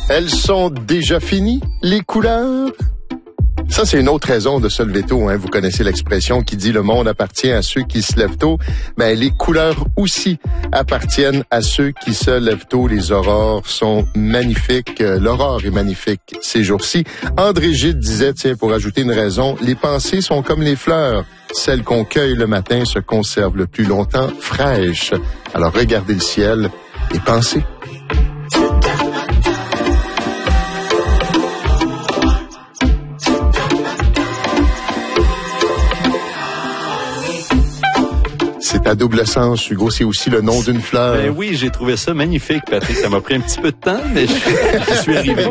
Elles sont déjà finies, les couleurs? Ça, c'est une autre raison de se lever tôt. Vous connaissez l'expression qui dit « le monde appartient à ceux qui se lèvent tôt ». Ben, les couleurs aussi appartiennent à ceux qui se lèvent tôt. Les aurores sont magnifiques. L'aurore est magnifique ces jours-ci. André Gide disait, pour ajouter une raison, « les pensées sont comme les fleurs. Celles qu'on cueille le matin se conservent le plus longtemps fraîches. » Alors, regardez le ciel et pensez. C'est à double sens, Hugo, c'est aussi le nom d'une fleur. Ben oui, j'ai trouvé ça magnifique, Patrick. Ça m'a pris un petit peu de temps, mais je suis arrivé.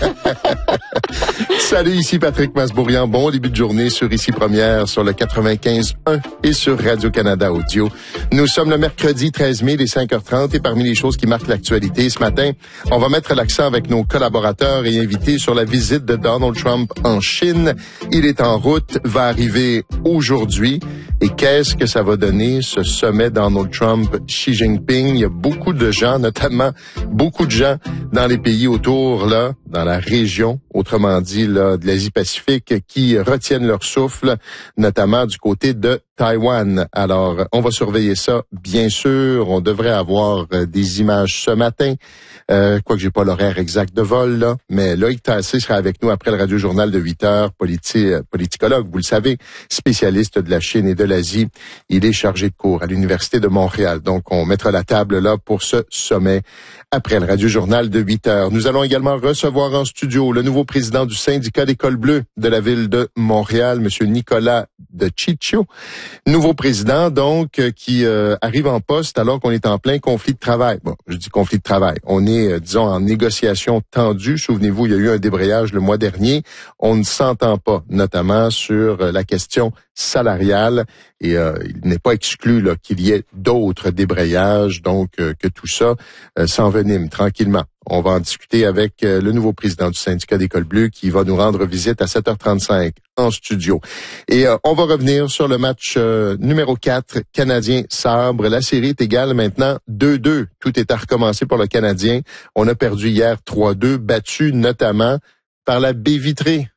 Salut, ici Patrick Masbourian. Bon début de journée sur Ici Première, sur le 95.1 et sur Radio-Canada Audio. Nous sommes le mercredi 13 mai, les 5h30, et parmi les choses qui marquent l'actualité ce matin, on va mettre l'accent avec nos collaborateurs et invités sur la visite de Donald Trump en Chine. Il est en route, va arriver aujourd'hui. Et qu'est-ce que ça va donner, ce sommet Donald Trump-Xi Jinping? Il y a beaucoup de gens, notamment beaucoup de gens dans les pays autour, là, dans la région, autrement dit, là, de l'Asie-Pacifique, qui retiennent leur souffle, notamment du côté de Taïwan. Alors, on va surveiller ça, bien sûr. On devrait avoir des images ce matin. Quoique j'ai pas l'horaire exact de vol, là. Mais Loïc Tassé sera avec nous après le radio-journal de 8h, politicologue, vous le savez, spécialiste de la Chine et de l'Asie. Il est chargé de cours à l'Université de Montréal. Donc, on mettra la table là pour ce sommet après le radio-journal de 8h. Nous allons également recevoir en studio le nouveau président du syndicat d'École bleue de la ville de Montréal, M. Nicolas de Ciccio. Nouveau président, donc, qui arrive en poste alors qu'on est en plein conflit de travail. Bon, je dis conflit de travail. On est, disons, en négociation tendue. Souvenez-vous, il y a eu un débrayage le mois dernier. On ne s'entend pas, notamment sur la question salariale. Et il n'est pas exclu là qu'il y ait d'autres débrayages, donc que tout ça s'envenime tranquillement. On va en discuter avec le nouveau président du syndicat d'École bleue qui va nous rendre visite à 7h35 en studio. Et on va revenir sur le match numéro 4, Canadien-Sabre. La série est égale maintenant 2-2. Tout est à recommencer pour le Canadien. On a perdu hier 3-2, battu notamment par la baie vitrée.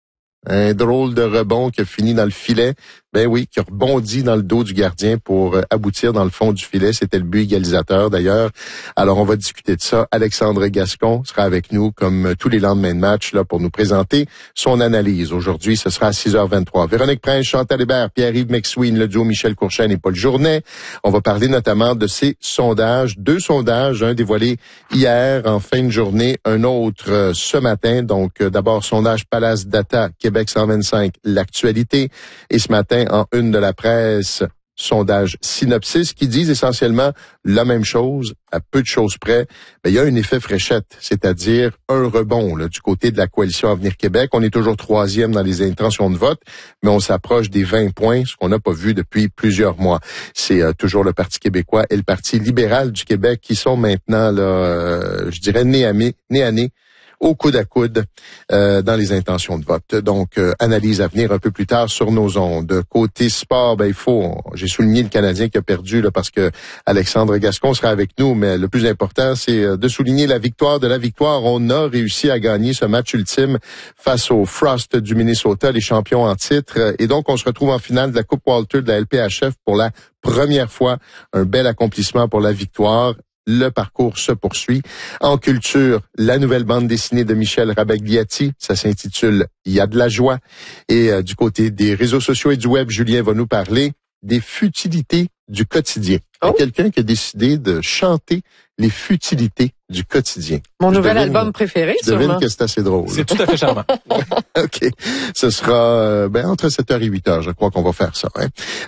Un drôle de rebond qui a fini dans le filet. Ben oui, qui a rebondi dans le dos du gardien pour aboutir dans le fond du filet. C'était le but égalisateur d'ailleurs. Alors on va discuter de ça. Alexandre Gascon sera avec nous comme tous les lendemains de match là pour nous présenter son analyse. Aujourd'hui, ce sera à 6h23. Véronique Prince, Chantal Hébert, Pierre-Yves McSween, le duo Michel Courchaine et Paul Journet. On va parler notamment de ces sondages. 2 sondages, un dévoilé hier en fin de journée, un autre ce matin. Donc d'abord, sondage Palace Data, Québec 125, l'actualité. Et ce matin, en une de la presse, sondage Synopsis, qui disent essentiellement la même chose, à peu de choses près. Mais il y a un effet fréchette, c'est-à-dire un rebond là, du côté de la coalition Avenir Québec. On est toujours 3e dans les intentions de vote, mais on s'approche des 20 points, ce qu'on n'a pas vu depuis plusieurs mois. C'est toujours le Parti québécois et le Parti libéral du Québec qui sont maintenant, là, je dirais, nez à nez, au coude à coude dans les intentions de vote. Donc, analyse à venir un peu plus tard sur nos ondes. Côté sport, j'ai souligné le Canadien qui a perdu là, parce que Alexandre Gascon sera avec nous, mais le plus important, c'est de souligner la victoire de la victoire. On a réussi à gagner ce match ultime face aux Frost du Minnesota, les champions en titre. Et donc, on se retrouve en finale de la Coupe Walter de la LPHF pour la première fois. Un bel accomplissement pour la victoire. Le parcours se poursuit. En culture, la nouvelle bande dessinée de Michel Rabagliati, ça s'intitule « Il y a de la joie ». Et du côté des réseaux sociaux et du web, Julien va nous parler des futilités du quotidien. Il y a quelqu'un qui a décidé de chanter les futilités du quotidien. Mon nouvel album préféré, sûrement. Je devine que c'est assez drôle. C'est tout à fait charmant. OK. Ce sera entre 7h et 8h, je crois qu'on va faire ça.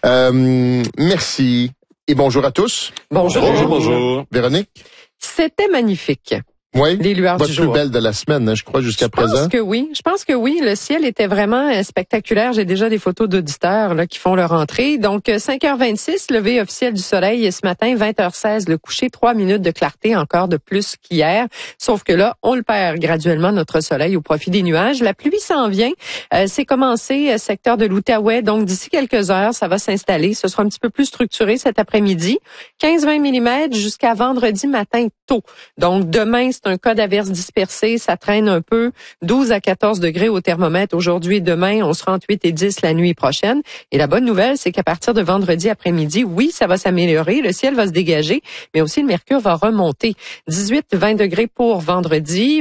Merci. Et bonjour à tous. Bonjour. Véronique? C'était magnifique. Oui. Les lueurs du jour. Votre plus belle de la semaine, je crois, jusqu'à présent. Je pense que oui. Le ciel était vraiment spectaculaire. J'ai déjà des photos d'auditeurs là qui font leur entrée. Donc, 5h26, lever officiel du soleil ce matin, 20h16, le coucher, 3 minutes de clarté, encore de plus qu'hier. Sauf que là, on le perd graduellement, notre soleil, au profit des nuages. La pluie s'en vient. C'est commencé, secteur de l'Outaouais. Donc, d'ici quelques heures, ça va s'installer. Ce sera un petit peu plus structuré cet après-midi. 15-20 mm jusqu'à vendredi matin tôt. Donc, demain, c'est un cas d'averse dispersée. Ça traîne un peu. 12 à 14 degrés au thermomètre aujourd'hui et demain. On sera entre 8 et 10 la nuit prochaine. Et la bonne nouvelle, c'est qu'à partir de vendredi après-midi, oui, ça va s'améliorer. Le ciel va se dégager, mais aussi le mercure va remonter. 18-20 degrés pour vendredi,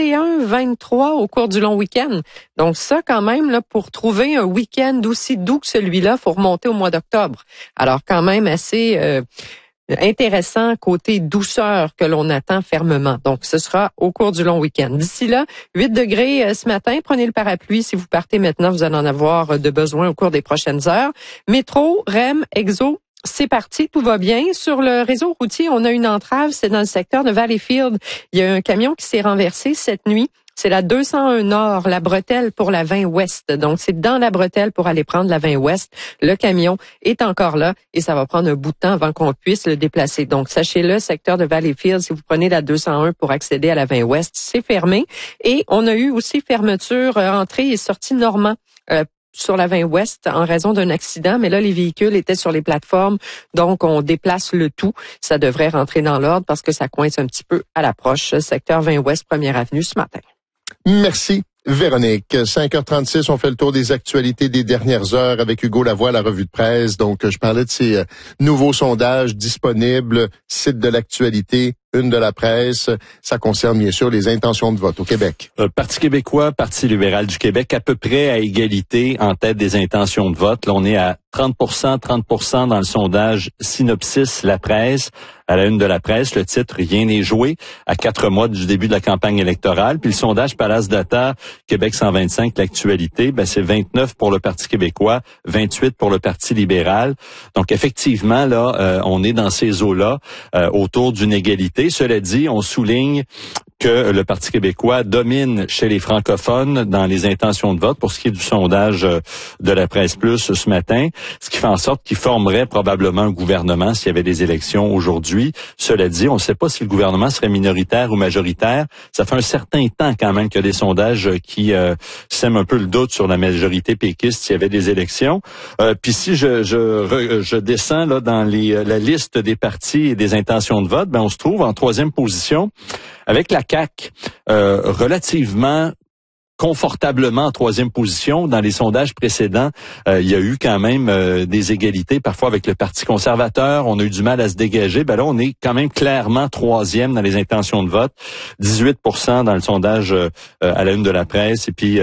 21-23 au cours du long week-end. Donc ça, quand même, là, pour trouver un week-end aussi doux que celui-là, faut remonter au mois d'octobre. Alors quand même assez intéressant côté douceur que l'on attend fermement. Donc ce sera au cours du long week-end. D'ici là, 8 degrés ce matin. Prenez le parapluie. Si vous partez maintenant, vous allez en avoir de besoin au cours des prochaines heures. Métro, REM, Exo, c'est parti, tout va bien. Sur le réseau routier, on a une entrave, c'est dans le secteur de Valleyfield. Il y a un camion qui s'est renversé cette nuit. C'est la 201 Nord, la bretelle pour la 20 Ouest. Donc, c'est dans la bretelle pour aller prendre la 20 Ouest. Le camion est encore là et ça va prendre un bout de temps avant qu'on puisse le déplacer. Donc, sachez-le, secteur de Valleyfield, si vous prenez la 201 pour accéder à la 20 Ouest, c'est fermé. Et on a eu aussi fermeture, entrée et sortie Normand. Sur la 20 Ouest en raison d'un accident, mais là, les véhicules étaient sur les plateformes, donc on déplace le tout. Ça devrait rentrer dans l'ordre parce que ça coince un petit peu à l'approche. Secteur 20 Ouest, 1er avenue ce matin. Merci, Véronique. 5h36, on fait le tour des actualités des dernières heures avec Hugo Lavoie, la revue de presse. Donc, je parlais de ces nouveaux sondages disponibles, site de l'actualité, une de la presse. Ça concerne bien sûr les intentions de vote au Québec. Parti québécois, Parti libéral du Québec, à peu près à égalité en tête des intentions de vote. Là, on est à 30% dans le sondage Synopsis La Presse. À la une de la presse, le titre « Rien n'est joué » à 4 mois du début de la campagne électorale. Puis le sondage Palace Data, Québec 125, l'actualité, c'est 29 pour le Parti québécois, 28 pour le Parti libéral. Donc effectivement, là, on est dans ces eaux-là, autour d'une égalité. Cela dit, on souligne que le Parti québécois domine chez les francophones dans les intentions de vote pour ce qui est du sondage de la Presse Plus ce matin, ce qui fait en sorte qu'il formerait probablement un gouvernement s'il y avait des élections aujourd'hui. Cela dit, on ne sait pas si le gouvernement serait minoritaire ou majoritaire. Ça fait un certain temps quand même qu'il y a des sondages qui sèment un peu le doute sur la majorité péquiste s'il y avait des élections. Puis si je descends là dans la liste des partis et des intentions de vote, on se trouve en 3e position avec la CAQ, relativement confortablement en 3e position. Dans les sondages précédents, il y a eu quand même des égalités, parfois avec le Parti conservateur. On a eu du mal à se dégager. Là, on est quand même clairement 3e dans les intentions de vote. 18% dans le sondage à la une de la presse et puis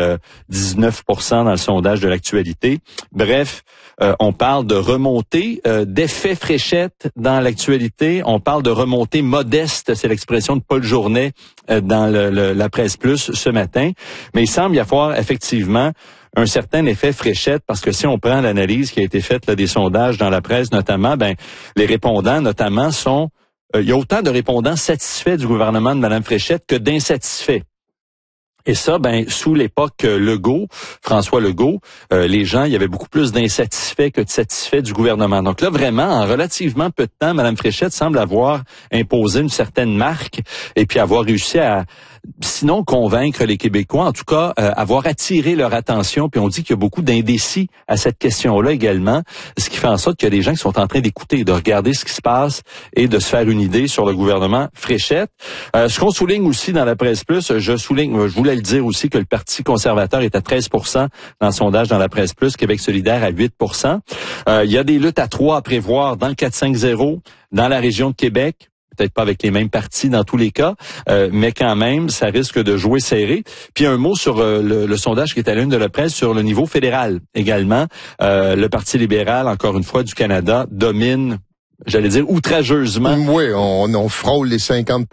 19% dans le sondage de l'actualité. Bref, on parle de remontée, d'effet fléchette dans l'actualité. On parle de remontée modeste, c'est l'expression de Paul Journet dans la Presse Plus ce matin. Mais il semble y avoir effectivement un certain effet fléchette parce que si on prend l'analyse qui a été faite là, des sondages dans la presse notamment, les répondants notamment sont... il y a autant de répondants satisfaits du gouvernement de Mme Fréchette que d'insatisfaits. Et ça, sous l'époque Legault, François Legault, les gens, il y avait beaucoup plus d'insatisfaits que de satisfaits du gouvernement. Donc là, vraiment, en relativement peu de temps, Mme Fréchette semble avoir imposé une certaine marque et puis avoir réussi à, sinon convaincre les Québécois, en tout cas, avoir attiré leur attention. Puis on dit qu'il y a beaucoup d'indécis à cette question-là également, ce qui fait en sorte qu'il y a des gens qui sont en train d'écouter, de regarder ce qui se passe et de se faire une idée sur le gouvernement Fréchette. Ce qu'on souligne aussi dans la Presse Plus, je voulais le dire aussi que le Parti conservateur est à 13% dans le sondage dans la Presse Plus, Québec solidaire à 8%. Il y a des luttes à 3 à prévoir dans le 4-5-0, dans la région de Québec. Peut-être pas avec les mêmes partis dans tous les cas, mais quand même, ça risque de jouer serré. Puis un mot sur le sondage qui est à l'une de la presse sur le niveau fédéral également. Le Parti libéral, encore une fois, du Canada, domine, j'allais dire, outrageusement. Oui, on frôle les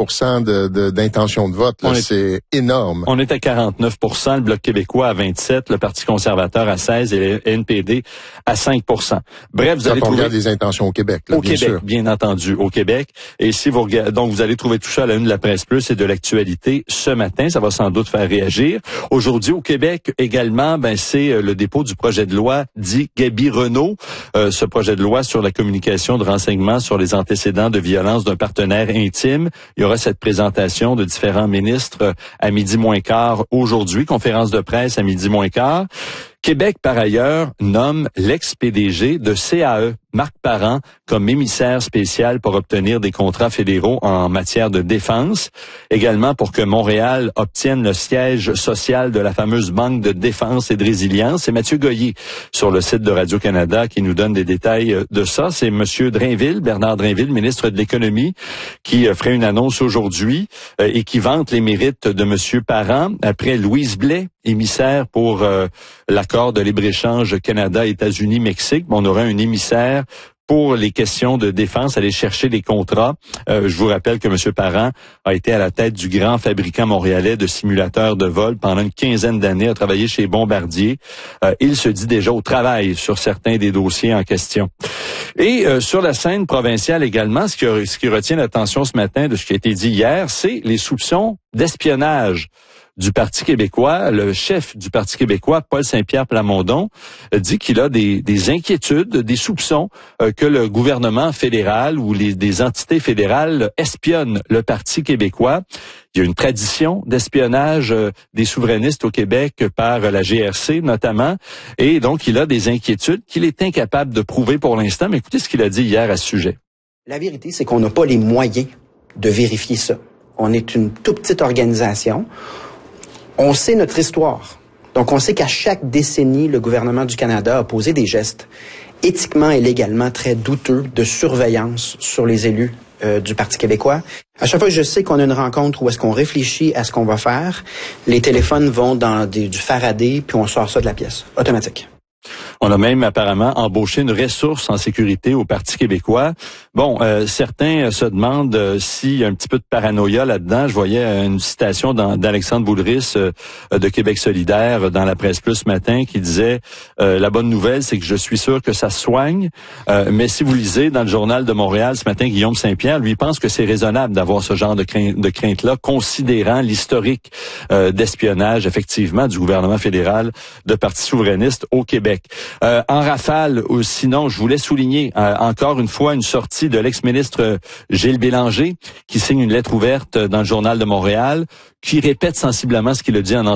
50% d'intention de vote. Là, c'est énorme. On est à 49%, le Bloc québécois à 27%, le Parti conservateur à 16% et le NPD à 5%. Bref, vous allez trouver... regarde les intentions au Québec, là, au bien Québec, sûr. bien entendu, au Québec. Et si vous regardez, donc vous allez trouver tout ça à la une de la Presse Plus et de l'actualité ce matin. Ça va sans doute faire réagir. Aujourd'hui, au Québec également, c'est le dépôt du projet de loi dit Gaby-Renault. Ce projet de loi sur la communication de renseignements sur les antécédents de violence d'un partenaire intime. Il y aura cette présentation de différents ministres à 12:15 aujourd'hui, conférence de presse à 12:15. Québec, par ailleurs, nomme l'ex-PDG de CAE. Marc Parent comme émissaire spécial pour obtenir des contrats fédéraux en matière de défense. Également pour que Montréal obtienne le siège social de la fameuse Banque de défense et de résilience. C'est Mathieu Goyer sur le site de Radio-Canada qui nous donne des détails de ça. C'est Monsieur Drainville, Bernard Drainville, ministre de l'Économie, qui ferait une annonce aujourd'hui et qui vante les mérites de Monsieur Parent. Après Louise Blais, émissaire pour l'accord de libre-échange Canada-États-Unis-Mexique. On aura un émissaire pour les questions de défense, aller chercher des contrats. Je vous rappelle que M. Parent a été à la tête du grand fabricant montréalais de simulateurs de vol pendant une quinzaine d'années, a travaillé chez Bombardier. Il se dit déjà au travail sur certains des dossiers en question. Et sur la scène provinciale également, ce qui retient l'attention ce matin de ce qui a été dit hier, c'est les soupçons d'espionnage du Parti québécois. Le chef du Parti québécois, Paul Saint-Pierre Plamondon, dit qu'il a des inquiétudes, des soupçons que le gouvernement fédéral ou des entités fédérales espionnent le Parti québécois. Il y a une tradition d'espionnage des souverainistes au Québec par la GRC notamment, et donc il a des inquiétudes qu'il est incapable de prouver pour l'instant. Mais écoutez ce qu'il a dit hier à ce sujet. La vérité, c'est qu'on n'a pas les moyens de vérifier ça. On est une toute petite organisation. On sait notre histoire. Donc, on sait qu'à chaque décennie, le gouvernement du Canada a posé des gestes éthiquement et légalement très douteux de surveillance sur les élus du Parti québécois. À chaque fois que je sais qu'on a une rencontre où est-ce qu'on réfléchit à ce qu'on va faire, les téléphones vont dans du Faraday, puis on sort ça de la pièce, automatique. On a même apparemment embauché une ressource en sécurité au Parti québécois. Bon, certains se demandent s'il y a un petit peu de paranoïa là-dedans. Je voyais une citation d'Alexandre Boulris de Québec solidaire dans la Presse Plus ce matin qui disait la bonne nouvelle, c'est que je suis sûr que ça se soigne. Mais si vous lisez dans le Journal de Montréal ce matin, Guillaume Saint-Pierre, lui, pense que c'est raisonnable d'avoir ce genre de crainte-là, considérant l'historique d'espionnage, effectivement, du gouvernement fédéral de Parti souverainiste au Québec. En rafale, sinon, je voulais souligner encore une fois une sortie de l'ex-ministre Gilles Bélanger qui signe une lettre ouverte dans le Journal de Montréal qui répète sensiblement ce qu'il a dit en